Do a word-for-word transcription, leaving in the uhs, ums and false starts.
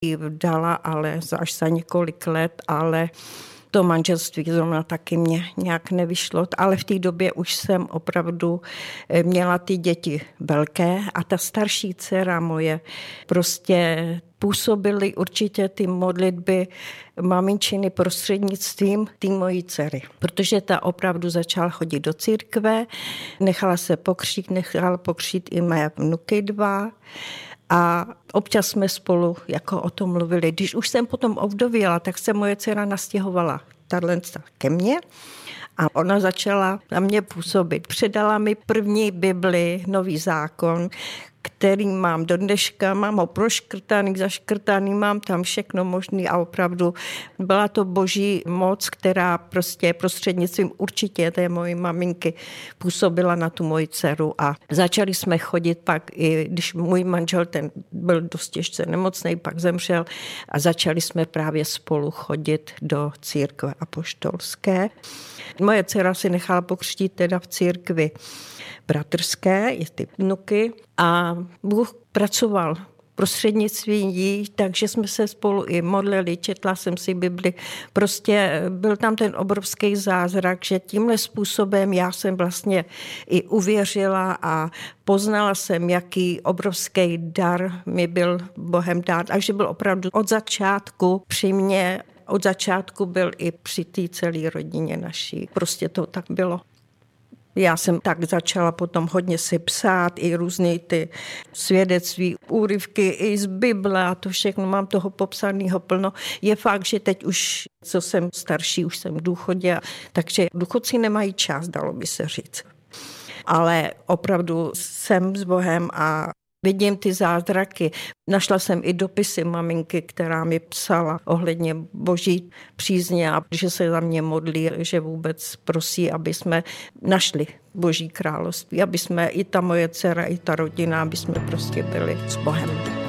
ji dala, ale až za několik let, ale to manželství zrovna taky mě nějak nevyšlo, ale v té době už jsem opravdu měla ty děti velké a ta starší dcera moje prostě působily určitě ty modlitby maminčiny prostřednictvím té mojí dcery. Protože ta opravdu začala chodit do církve, nechala se pokřít, nechala pokřít i mé vnuky dva. A občas jsme spolu jako o tom mluvili. Když už jsem potom ovdověla, tak se moje dcera nastěhovala tahle ke mně a ona začala na mě působit. Předala mi první Bibli, Nový zákon, který mám do dneška, mám ho proškrtaný, zaškrtaný, mám tam všechno možné a opravdu byla to boží moc, která prostě prostřednictvím určitě té mojí maminky působila na tu moji dceru a začali jsme chodit pak, i když můj manžel ten byl dost těžce nemocný, pak zemřel a začali jsme právě spolu chodit do církve apoštolské. Moje dcera si nechala pokřtít teda v církvi bratrské, i ty vnuky a Bůh pracoval prostřednictvím jí, takže jsme se spolu i modlili, četla jsem si Bibli. Prostě byl tam ten obrovský zázrak, že tímhle způsobem já jsem vlastně i uvěřila a poznala jsem, jaký obrovský dar mi byl Bohem dát a že byl opravdu od začátku při mně. Od začátku byl i při té celé rodině naší. Prostě to tak bylo. Já jsem tak začala potom hodně si psát i různé ty svědectví, úryvky i z Bible a to všechno, mám toho popsaného plno. Je fakt, že teď už, co jsem starší, už jsem v důchodě, takže důchodci nemají čas, dalo by se říct. Ale opravdu jsem s Bohem a vidím ty zázraky. Našla jsem i dopisy maminky, která mi psala ohledně boží přízně a že se za mě modlí, že vůbec prosí, aby jsme našli boží království, aby jsme i ta moje dcera, i ta rodina, aby jsme prostě byli s Bohem.